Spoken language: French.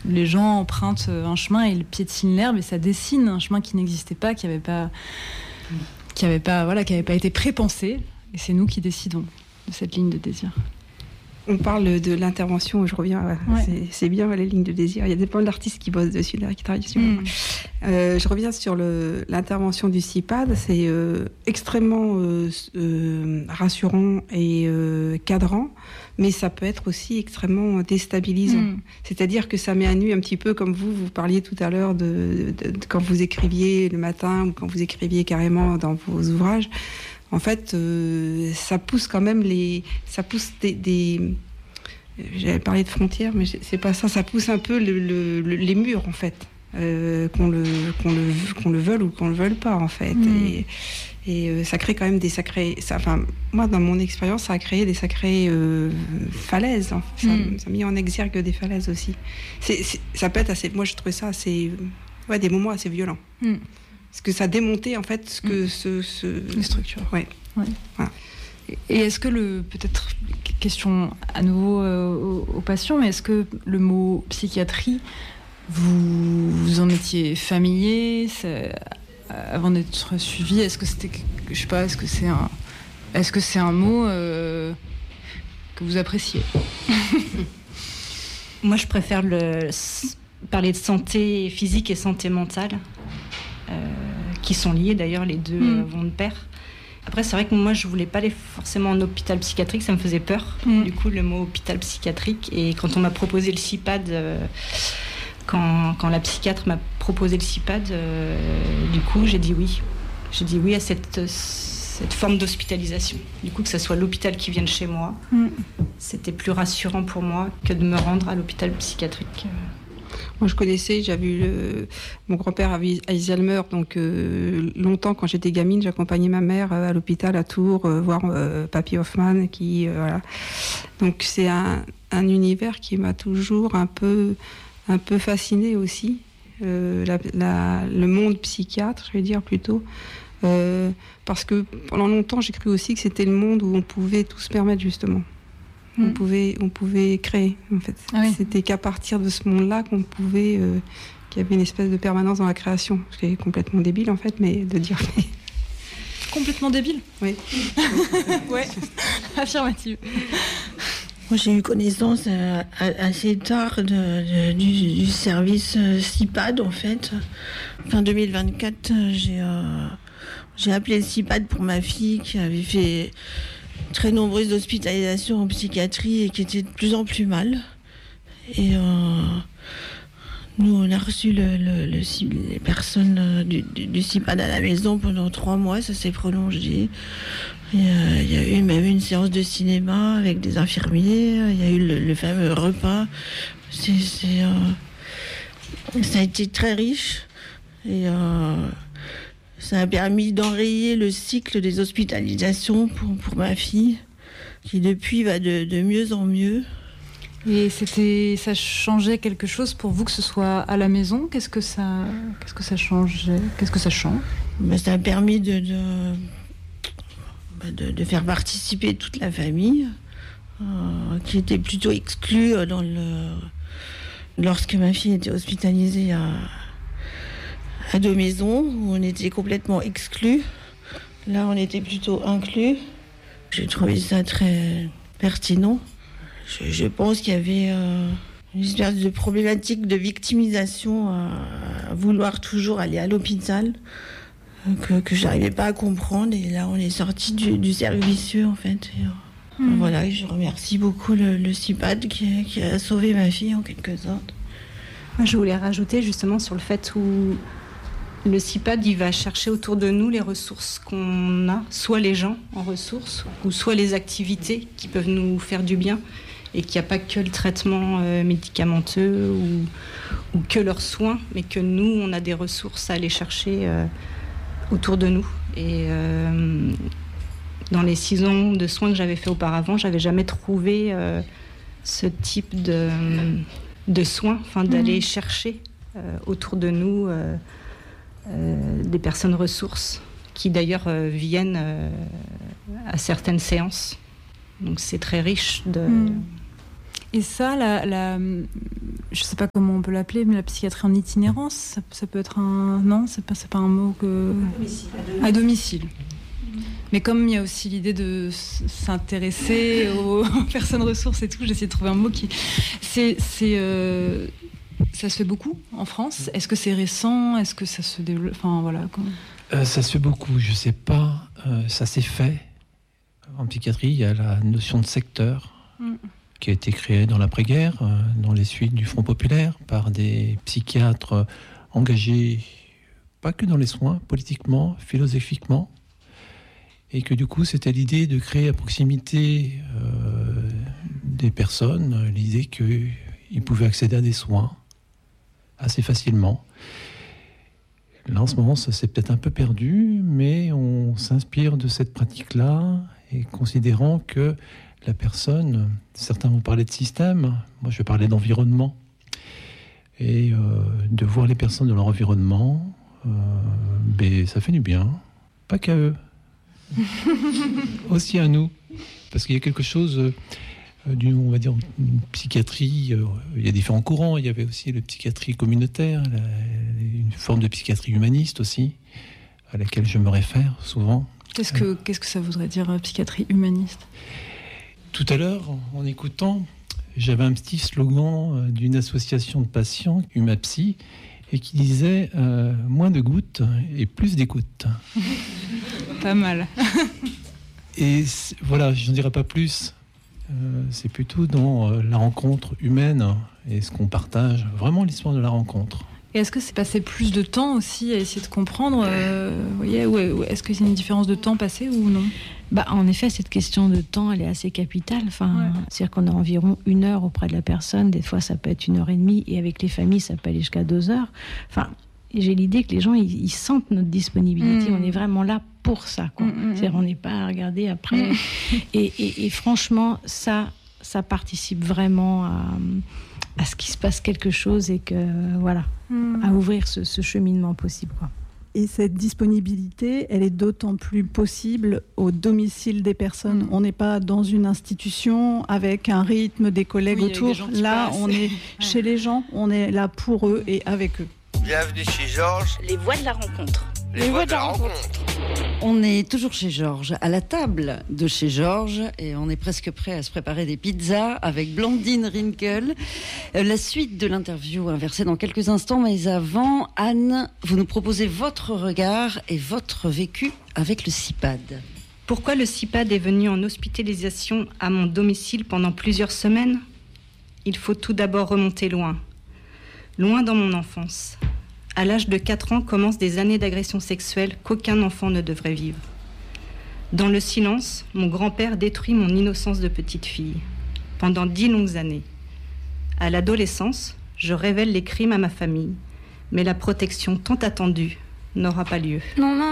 les gens empruntent un chemin et ils piétinent l'herbe et ça dessine un chemin qui n'existait pas, qui n'avait pas été prépensé. Et c'est nous qui décidons de cette ligne de désir. On parle de l'intervention, je reviens, c'est bien les lignes de désir. Il y a plein d'artistes qui bossent dessus, là, qui travaillent dessus. Je reviens sur l'intervention du CIPAD. C'est extrêmement rassurant et cadrant, mais ça peut être aussi extrêmement déstabilisant. C'est-à-dire que ça met à nu un petit peu, comme vous parliez tout à l'heure de quand vous écriviez le matin ou quand vous écriviez carrément dans vos ouvrages. En fait, ça pousse quand même des j'avais parlé de frontières, mais c'est pas ça. Ça pousse un peu les murs, en fait, qu'on le veuille ou qu'on le veuille pas, en fait. Et ça crée quand même des sacrés. Moi, dans mon expérience, ça a créé des sacrées falaises. Hein. Ça a mis en exergue des falaises aussi. Ça peut être assez. Moi, je trouvais ça assez. Des moments assez violents. Parce que ça démontait en fait les structures. Ouais. Voilà. Et est-ce que peut-être question à nouveau aux patients, mais est-ce que le mot psychiatrie, vous en étiez familier avant d'être suivi? Est-ce que c'était, je sais pas, est-ce que c'est un mot que vous appréciez? Moi, je préfère parler de santé physique et santé mentale. Qui sont liés d'ailleurs, les deux vont de pair. Après, c'est vrai que moi, je voulais pas aller forcément en hôpital psychiatrique, ça me faisait peur. Du coup, le mot hôpital psychiatrique. Et quand on m'a proposé le CIPAD, quand la psychiatre m'a proposé le CIPAD, du coup, j'ai dit oui. J'ai dit oui à cette forme d'hospitalisation. Du coup, que ce soit l'hôpital qui vienne chez moi, c'était plus rassurant pour moi que de me rendre à l'hôpital psychiatrique. Moi, je connaissais, j'avais eu mon grand-père avait Alzheimer, donc longtemps, quand j'étais gamine, j'accompagnais ma mère à l'hôpital à Tours, voir Papy Hoffman, qui voilà. Donc c'est un univers qui m'a toujours un peu fascinée aussi, le monde psychiatre, je vais dire plutôt, parce que pendant longtemps, j'ai cru aussi que c'était le monde où on pouvait tout se permettre justement. On pouvait créer, en fait. Ah oui. C'était qu'à partir de ce monde-là qu'on pouvait... qu'il y avait une espèce de permanence dans la création. Ce qui est complètement débile, en fait, mais de dire... Complètement débile? Oui. Ouais, affirmative. Moi, j'ai eu connaissance assez tard du service CIPAD, en fait. Fin 2024, j'ai appelé le CIPAD pour ma fille qui avait fait... très nombreuses hospitalisations en psychiatrie et qui étaient de plus en plus mal. Et nous, on a reçu les personnes du CIPAD à la maison pendant 3 mois, ça s'est prolongé. Il y a eu même une séance de cinéma avec des infirmiers, il y a eu le fameux repas. Ça a été très riche et ça a permis d'enrayer le cycle des hospitalisations pour ma fille, qui depuis va de mieux en mieux. Et ça changeait quelque chose pour vous que ce soit à la maison? Qu'est-ce que ça changeait? Qu'est-ce que ça change? Ça a permis de faire participer toute la famille, qui était plutôt exclue lorsque ma fille était hospitalisée à 2 maisons, où on était complètement exclus. Là, on était plutôt inclus. J'ai trouvé ça très pertinent. Je pense qu'il y avait une espèce de problématique de victimisation à vouloir toujours aller à l'hôpital, que je n'arrivais pas à comprendre. Et là, on est sorti du cercle vicieux, en fait. Et, voilà, et je remercie beaucoup le CIPAD qui a sauvé ma fille, en quelque sorte. Moi, je voulais rajouter justement sur le fait où le CIPAD, il va chercher autour de nous les ressources qu'on a, soit les gens en ressources, ou soit les activités qui peuvent nous faire du bien, et qu'il n'y a pas que le traitement médicamenteux ou que leurs soins, mais que nous, on a des ressources à aller chercher autour de nous. Et dans les 6 ans de soins que j'avais fait auparavant, j'avais jamais trouvé ce type de soins, d'aller chercher autour de nous des personnes ressources qui d'ailleurs viennent à certaines séances. Donc c'est très riche de... Et ça, je sais pas comment on peut l'appeler, mais la psychiatrie en itinérance, ça peut être un... Non, c'est pas un mot que... À domicile. Mais comme il y a aussi l'idée de s'intéresser aux personnes ressources et tout, j'essaie de trouver un mot qui... Ça se fait beaucoup en France. Est-ce que c'est récent? Est-ce que ça se développe? Enfin, voilà. Ça se fait beaucoup, je sais pas. Ça s'est fait. En psychiatrie, il y a la notion de secteur qui a été créée dans l'après-guerre, dans les suites du Front populaire, par des psychiatres engagés, pas que dans les soins, politiquement, philosophiquement, et que du coup, c'était l'idée de créer à proximité des personnes, l'idée qu'ils pouvaient accéder à des soins assez facilement. Là, en ce moment, ça s'est peut-être un peu perdu, mais on s'inspire de cette pratique-là, et considérant que la personne, certains vont parler de système, moi je vais parler d'environnement, et de voir les personnes de leur environnement, ça fait du bien, pas qu'à eux, aussi à nous, parce qu'il y a quelque chose on va dire, une psychiatrie, il y a différents courants, il y avait aussi la psychiatrie communautaire, une forme de psychiatrie humaniste aussi, à laquelle je me réfère souvent. Qu'est-ce que ça voudrait dire, psychiatrie humaniste? Tout à l'heure, en écoutant, j'avais un petit slogan d'une association de patients, Humapsy, et qui disait moins de gouttes et plus d'écoute. Pas mal. Et voilà, je n'en dirai pas plus. C'est plutôt dans la rencontre humaine et ce qu'on partage, vraiment l'histoire de la rencontre. Et est-ce que c'est passé plus de temps aussi à essayer de comprendre, vous voyez, ou est-ce que c'est une différence de temps passé ou non? En effet, cette question de temps, elle est assez capitale. C'est-à-dire qu'on a environ 1 heure auprès de la personne. Des fois, ça peut être 1h30. Et avec les familles, ça peut aller jusqu'à 2 heures. J'ai l'idée que les gens, ils sentent notre disponibilité. On est vraiment là pour ça, quoi. C'est-à-dire, on n'est pas à regarder après. Et franchement, ça participe vraiment à ce qu'il se passe quelque chose et que, voilà, à ouvrir ce cheminement possible, quoi. Et cette disponibilité, elle est d'autant plus possible au domicile des personnes. On n'est pas dans une institution avec un rythme, des collègues autour. Là, on est chez les gens, on est là pour eux et avec eux. Bienvenue chez Georges. Les voix de la rencontre. Les voix de la rencontre. On est toujours chez Georges, à la table de chez Georges, et on est presque prêt à se préparer des pizzas avec Blandine Rinkel. La suite de l'interview inversée dans quelques instants, mais avant, Anne, vous nous proposez votre regard et votre vécu avec le CIPAD. Pourquoi le CIPAD est venu en hospitalisation à mon domicile pendant plusieurs semaines? Il faut tout d'abord remonter loin dans mon enfance. À l'âge de 4 ans commencent des années d'agression sexuelle qu'aucun enfant ne devrait vivre. Dans le silence, mon grand-père détruit mon innocence de petite fille. Pendant 10 longues années. À l'adolescence, je révèle les crimes à ma famille, mais la protection tant attendue n'aura pas lieu. Maman,